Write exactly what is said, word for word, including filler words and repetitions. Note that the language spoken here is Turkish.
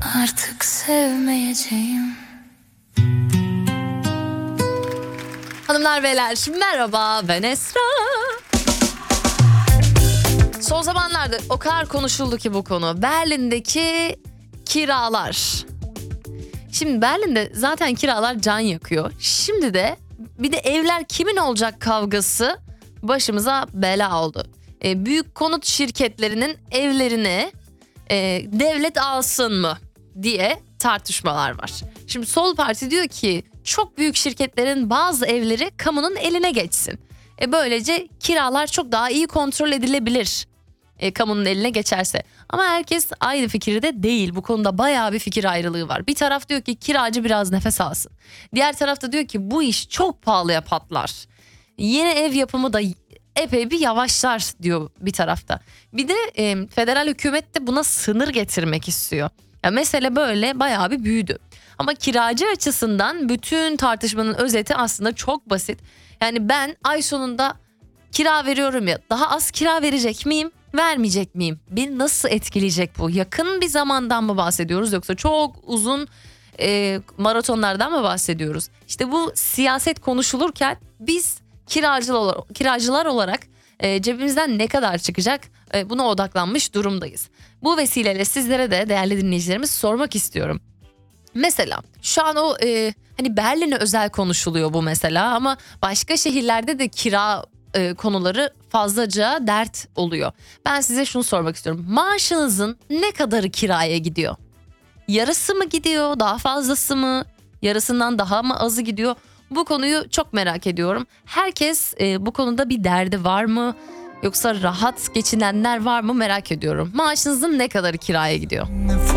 Artık sevmeyeceğim. Hanımlar beyler merhaba, ben Esra. Son zamanlarda o kadar konuşuldu ki bu konu. Berlin'deki kiralar. Şimdi Berlin'de zaten kiralar can yakıyor. Şimdi de bir de evler kimin olacak kavgası başımıza bela oldu. E, büyük konut şirketlerinin evlerini e, devlet alsın mı diye tartışmalar var. Şimdi Sol Parti diyor ki çok büyük şirketlerin bazı evleri kamunun eline geçsin. E, böylece kiralar çok daha iyi kontrol edilebilir. E, kamunun eline geçerse. Ama herkes aynı fikirde değil. Bu konuda bayağı bir fikir ayrılığı var. Bir taraf diyor ki kiracı biraz nefes alsın. Diğer tarafta diyor ki bu iş çok pahalıya patlar. Yeni ev yapımı da epey bir yavaşlar diyor bir tarafta. Bir de e, federal hükümet de buna sınır getirmek istiyor. Ya mesele böyle bayağı bir büyüdü. Ama kiracı açısından bütün tartışmanın özeti aslında çok basit. Yani ben ay sonunda kira veriyorum ya, daha az kira verecek miyim, vermeyecek miyim? Beni nasıl etkileyecek bu? Yakın bir zamandan mı bahsediyoruz yoksa çok uzun e, maratonlardan mı bahsediyoruz? İşte bu siyaset konuşulurken biz kiracılar, kiracılar olarak e, cebimizden ne kadar çıkacak e, buna odaklanmış durumdayız. Bu vesileyle sizlere de değerli dinleyicilerimiz sormak istiyorum. Mesela şu an o e, hani Berlin'e özel konuşuluyor bu mesela ama başka şehirlerde de kira e, konuları fazlaca dert oluyor. Ben size şunu sormak istiyorum. Maaşınızın ne kadarı kiraya gidiyor? Yarısı mı gidiyor, daha fazlası mı? Yarısından daha mı azı gidiyor? Bu konuyu çok merak ediyorum. Herkes e, bu konuda bir derdi var mı? Yoksa rahat geçinenler var mı merak ediyorum. Maaşınızın ne kadarı kiraya gidiyor?